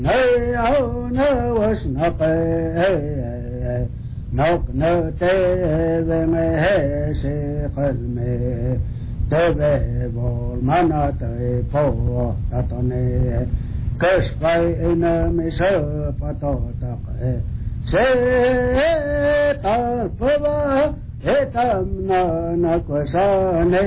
nơi áo nơi was nó نوك نوتي بمه سيخلمي تبيبول مناتي فوق تطني كشفي إن مسفتوتك سيطرفوا إتمنا نكساني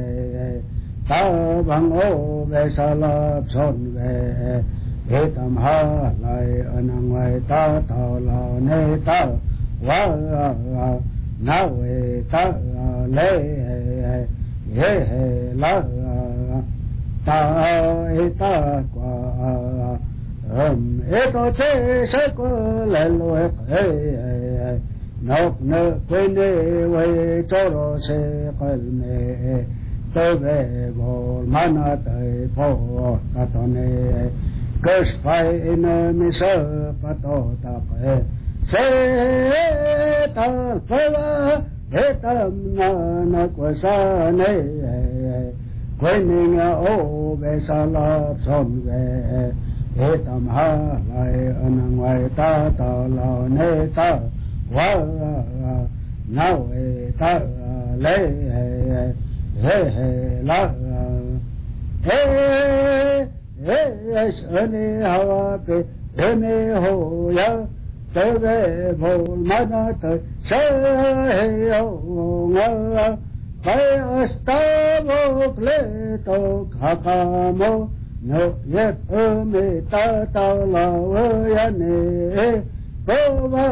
تابعوا بسلاب صنبي إتم هالاي أنغوي تطولاني تطولاني wa na we ta le he la ta e ta qua e to che se ko le lo e no no que ne we cho ro se qal me to be bol mana tai pho ta to ne kes pai in mi sa pa to ta pe Setalpava hetamna nakwasane Kweninga o besalap sonve Hetam halay anangway tatalaw neta Wa nawe ta le he la he shani hawa pe me ho ya Tebe bol manat shayo nga Kay astavo kleto kakamo No yet umi tatalawa yane Kova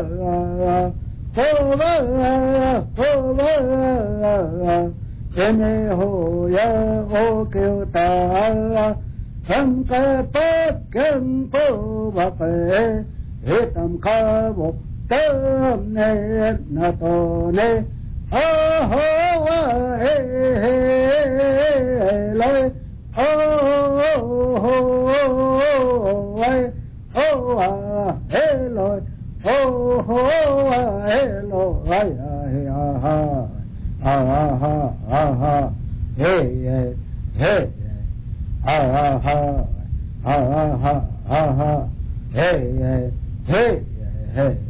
Kene hoya o kyuta Hamka pakam po bape Hitam kabo tam ne na to ne oh lai hello hello hey